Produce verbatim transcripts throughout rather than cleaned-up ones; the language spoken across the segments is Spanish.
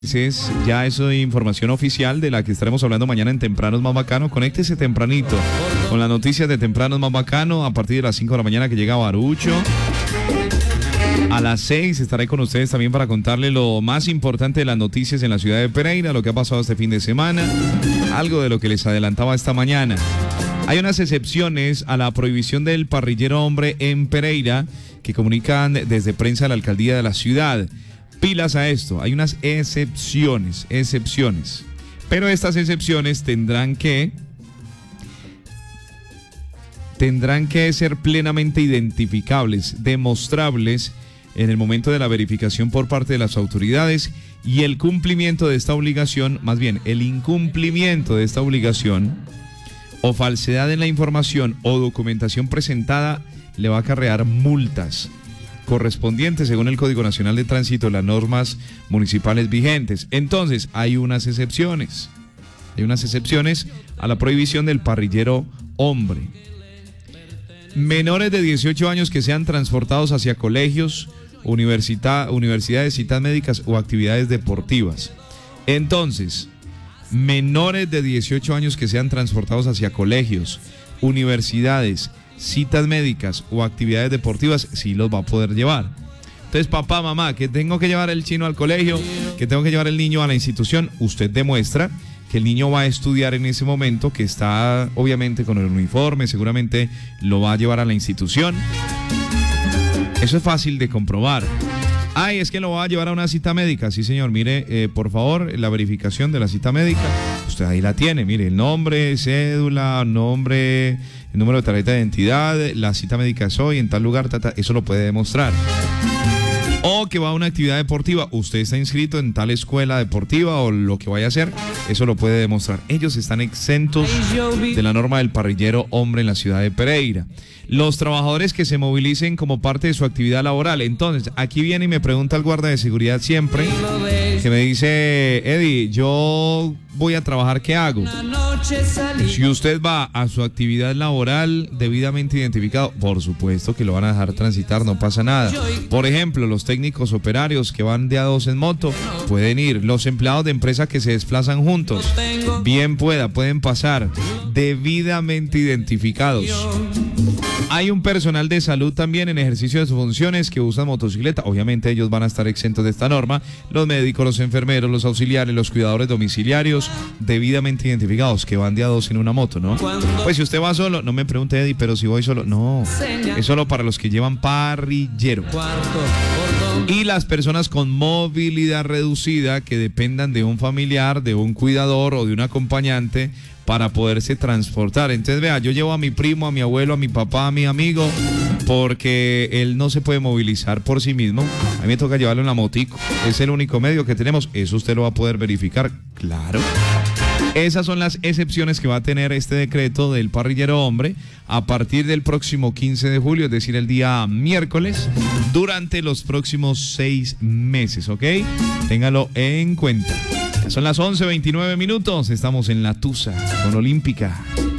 Es ya eso es información oficial de la que estaremos hablando mañana en Tempranos Más Bacano. Conéctese tempranito con las noticias de Tempranos Más Bacano a partir de las cinco de la mañana que llega Barucho. A las seis estaré con ustedes también para contarle lo más importante de las noticias en la ciudad de Pereira, lo que ha pasado este fin de semana, algo de lo que les adelantaba esta mañana. Hay unas excepciones a la prohibición del parrillero hombre en Pereira que comunican desde prensa de la alcaldía de la ciudad. Pilas a esto, hay unas excepciones, excepciones. Pero estas excepciones tendrán que tendrán que ser plenamente identificables, demostrables en el momento de la verificación por parte de las autoridades, y el cumplimiento de esta obligación, más bien el incumplimiento de esta obligación o falsedad en la información o documentación presentada le va a acarrear multas correspondientes según el Código Nacional de Tránsito, las normas municipales vigentes. Entonces, hay unas excepciones. Hay unas excepciones a la prohibición del parrillero hombre. Menores de dieciocho años que sean transportados hacia colegios, universidad, universidades, citas médicas o actividades deportivas. Entonces, menores de dieciocho años que sean transportados hacia colegios, universidades, citas médicas o actividades deportivas, sí los va a poder llevar. Entonces, papá, mamá, que tengo que llevar el chino al colegio, que tengo que llevar el niño a la institución, usted demuestra que el niño va a estudiar en ese momento, que está obviamente con el uniforme, seguramente lo va a llevar a la institución. Eso es fácil de comprobar. Ay, es que lo va a llevar a una cita médica. Sí, señor, mire, eh, por favor, la verificación de la cita médica, usted ahí la tiene, mire, el nombre, cédula, nombre, el número de tarjeta de identidad, la cita médica es hoy, en tal lugar, tata, eso lo puede demostrar. O que va a una actividad deportiva, usted está inscrito en tal escuela deportiva o lo que vaya a hacer, eso lo puede demostrar. Ellos están exentos de la norma del parrillero hombre en la ciudad de Pereira. Los trabajadores que se movilicen como parte de su actividad laboral. Entonces, aquí viene y me pregunta el guarda de seguridad siempre, que me dice, Eddie, yo voy a trabajar, ¿qué hago? Si usted va a su actividad laboral debidamente identificado, por supuesto que lo van a dejar transitar, no pasa nada. Por ejemplo, los técnicos operarios que van de a dos en moto pueden ir. Los empleados de empresa que se desplazan juntos, bien pueda, pueden pasar, debidamente identificados. Hay un personal de salud también en ejercicio de sus funciones que usan motocicleta. Obviamente ellos van a estar exentos de esta norma. Los médicos, los enfermeros, los auxiliares, los cuidadores domiciliarios, debidamente identificados, que van de a dos en una moto, ¿no? Pues si usted va solo, no me pregunte, Eddie, pero si voy solo, no. Es solo para los que llevan parrillero. Y las personas con movilidad reducida que dependan de un familiar, de un cuidador o de un acompañante para poderse transportar. Entonces, vea, yo llevo a mi primo, a mi abuelo, a mi papá, a mi amigo, porque él no se puede movilizar por sí mismo. A mí me toca llevarlo en la motico. Es el único medio que tenemos. Eso usted lo va a poder verificar. Claro. Esas son las excepciones que va a tener este decreto del parrillero hombre a partir del próximo quince de julio, es decir, el día miércoles, durante los próximos seis meses, ¿ok? Téngalo en cuenta. Son las once veintinueve minutos, estamos en La Tusa con Olímpica.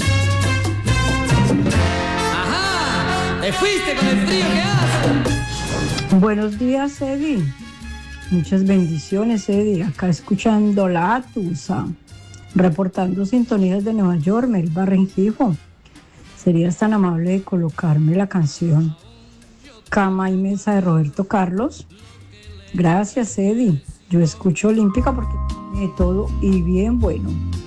¡Ajá! ¡Te fuiste con el frío que hace! Buenos días, Eddie. Muchas bendiciones, Eddie. Acá escuchando La Tusa, reportando sintonías de Nueva York, Melba Rengifo. ¿Serías tan amable de colocarme la canción Cama y Mesa de Roberto Carlos? Gracias, Eddie. Yo escucho Olímpica porque tiene todo y bien bueno.